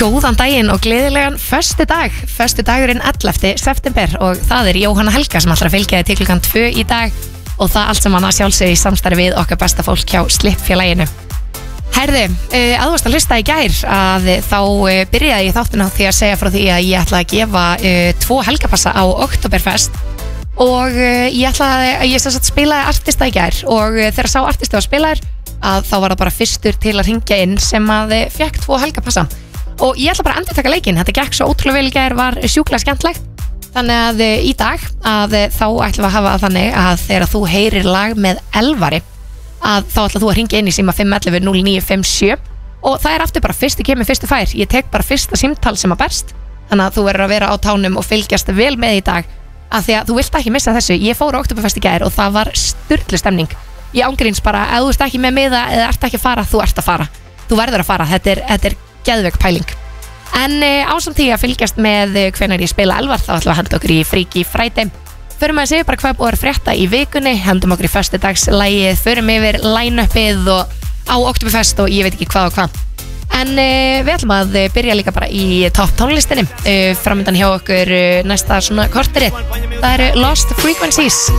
Góðan daginn og gleðilegan föstudagurinn 11. september og það Jóhanna Helga sem ætlar að fylgja þig til klukkan 2 í dag og það allt sem hann að sjálfsögðu í samstarfi við okkar besta fólk hjá Slipp-félaginu. Herðu, að þú varst að hlusta í gær að þá byrjaði ég þáttinn á því að segja frá því að ég ætla að gefa 2 helgapassa á Oktoberfest og ég spilaði artista í gær og þegar sá artisti var spilaður að þá var það bara fyrstur til að hringja inn sem að fekk 2 helgapassa og ég ætla bara að endurtaka leikinn, þetta gekk svo ótrúlega vel í gær, var sjúklega skemmtlegt þannig að í dag að þá ætlum við að hafa þannig að þegar þú heyrir lag með Elvari að þá ætla þú að hringja inn í síma 511 0957 og það aftur bara fyrstu kemur fyrstu fær, ég tek bara fyrsta símtal sem að berst, þannig að þú verður að vera á tánum og fylgjast vel með í dag að því að þú vilt ekki missa þessu, ég fór á Oktoberfest í gær og það var sturlu stemning, ég ángríns bara ef þú ert ekki með miða eða ert ekki að fara, þú ert að fara, þú verður að fara, þetta er geðveik pæling. En ásamt því að fylgjast með hvenær ég spila Elvar þá ætlum við að henda okkur í Freaky Friday. Förum að segja bara hvað búið að frétta í vikunni, hendum okkur í föstudagslægið, förum yfir line-upið og á Oktoberfest og ég veit ekki hvað og hvað. En við ætlum að byrja líka bara í topp tónlistinni, framöndan hjá okkur næsta svona korterið. Það Lost Frequencies.